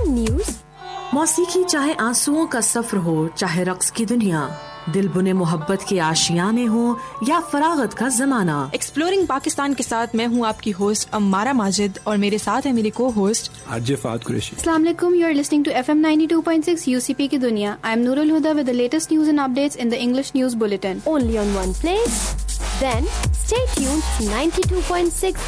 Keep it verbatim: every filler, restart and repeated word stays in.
News. मौसीकी चाहे आंसुओं का सफर हो, चाहे रक्स की दुनिया, दिल बुने मोहब्बत के आशियाने हो या फरागत का जमाना। एक्सप्लोरिंग पाकिस्तान के साथ मैं हूँ आपकी होस्ट अम्मारा माजिद और मेरे साथ है मेरी को होस्ट आरजे फात कुरैशी। अस्सलाम वालेकुम, you are listening to F M ninety two point six UCP की दुनिया। I am Nurul Huda with the latest news and updates in the English news bulletin. Only on one place. Then stay tuned to ninety-two point six